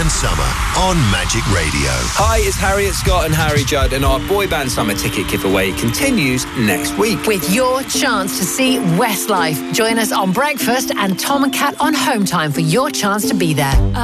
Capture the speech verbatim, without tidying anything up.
band summer on Magic Radio. Hi, it's Harriet Scott and Harry Judd, and our boy band summer ticket giveaway continues next week. With your chance to see Westlife. Join us on Breakfast and Tom and Kat on Home Time for your chance to be there.